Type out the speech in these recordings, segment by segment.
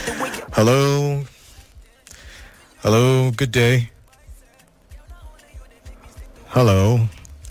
Hello. Hello, good day. Hello.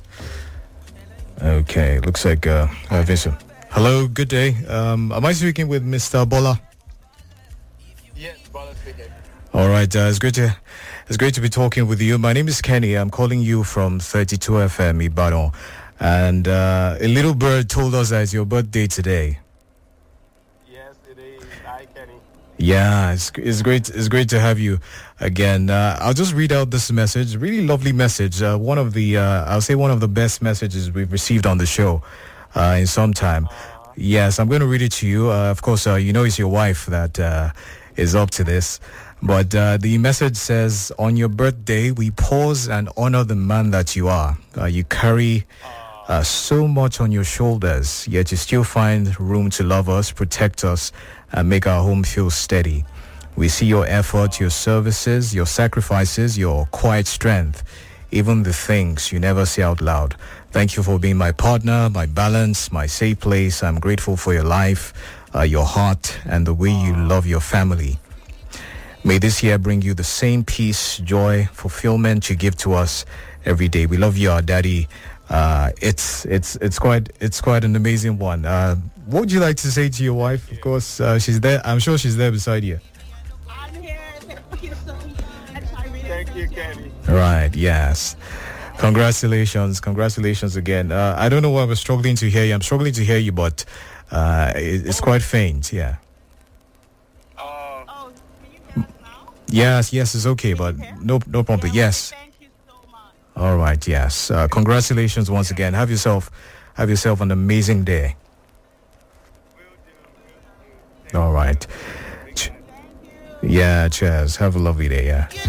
Okay, looks like Vincent. Hello, good day. Am I speaking with Mr. Bola? Yes, Bola speaking. All right, it's great to be talking with you. My name is Kenny. I'm calling you from 32 FM Ibadan, and a little bird told us that it's your birthday today. Yes, it is. Hi, Kenny. Yeah, it's great to have you again. I'll just read out this message. Really lovely message. One of the I'll say one of the best messages we've received on the show in some time. Yes, I'm going to read it to you. Of course, you know it's your wife that is up to this. But the message says, on your birthday, we pause and honor the man that you are. You carry so much on your shoulders, yet you still find room to love us, protect us, and make our home feel steady. We see your effort, your services, your sacrifices, your quiet strength, even the things you never say out loud. Thank you for being my partner, my balance, my safe place. I'm grateful for your life, your heart, and the way you love your family. May this year bring you the same peace, joy, fulfillment you give to us every day. We love you, our daddy. It's quite an amazing one. What would you like to say to your wife? Of course, she's there. I'm sure she's there beside you. I'm here. Thank you so much. I really Thank you, Kenny. Right. Yes. Congratulations again. I don't know why I was struggling to hear you. I'm struggling to hear you, but it's quite faint. Yeah. Oh, can you hear us now? Yes, it's okay, but no problem. Yes. Thank you so much. All right. Yes. Congratulations once again. Have yourself an amazing day. All right. Thank you. Yeah. Cheers. Have a lovely day. Yeah.